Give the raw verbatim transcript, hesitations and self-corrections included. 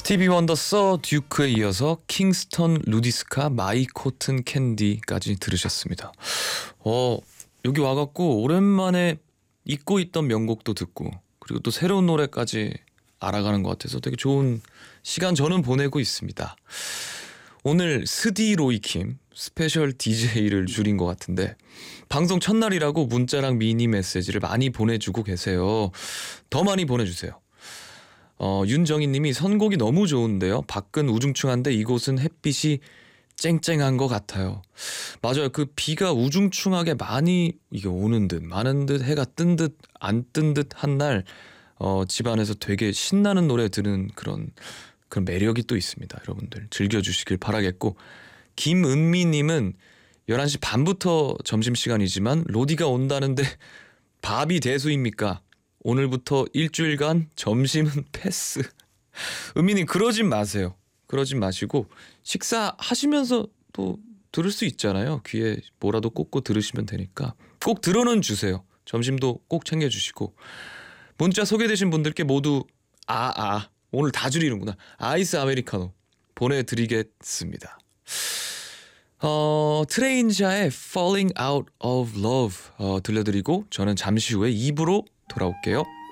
스티비 원더 써 듀크에 이어서 킹스턴 루디스카 마이 코튼 캔디까지 들으셨습니다. 어 여기 와갖고 오랜만에 잊고 있던 명곡도 듣고 그리고 또 새로운 노래까지 알아가는 것 같아서 되게 좋은 시간 저는 보내고 있습니다. 오늘 스디로이킴 스페셜 디제이를 줄인 것 같은데 방송 첫날이라고 문자랑 미니 메시지를 많이 보내주고 계세요. 더 많이 보내주세요. 어, 윤정희님이 선곡이 너무 좋은데요. 밖은 우중충한데 이곳은 햇빛이 쨍쨍한 것 같아요. 맞아요. 그 비가 우중충하게 많이 이게 오는 듯 마는 듯 해가 뜬 듯 안 뜬 듯 한 날 어, 집안에서 되게 신나는 노래 들은 그런 그런 매력이 또 있습니다. 여러분들 즐겨주시길 바라겠고, 김은미님은 열한 시 반부터 점심시간이지만 로디가 온다는데 밥이 대수입니까? 오늘부터 일주일간 점심은 패스. 은미님 그러진 마세요. 그러진 마시고 식사하시면서 또 들을 수 있잖아요. 귀에 뭐라도 꽂고 들으시면 되니까 꼭 들어는 주세요. 점심도 꼭 챙겨주시고, 문자 소개되신 분들께 모두 아아 아, 오늘 다 줄이는구나. 아이스 아메리카노 보내드리겠습니다. 어, 트레인샤의 Falling Out of Love 어, 들려드리고 저는 잠시 후에 이 부로 돌아올게요.